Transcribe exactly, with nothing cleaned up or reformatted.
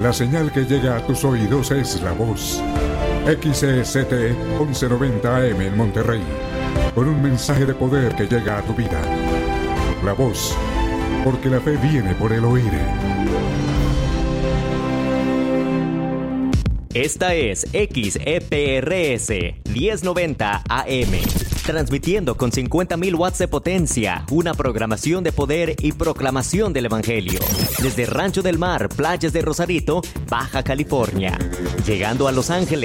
La señal que llega a tus oídos es La Voz. X E C T once noventa A M en Monterrey. Con un mensaje de poder que llega a tu vida. La Voz. Porque la fe viene por el oír. Esta es X E P R S diez noventa A M, transmitiendo con cincuenta mil watts de potencia, una programación de poder y proclamación del Evangelio, desde Rancho del Mar, Playas de Rosarito, Baja California, llegando a Los Ángeles,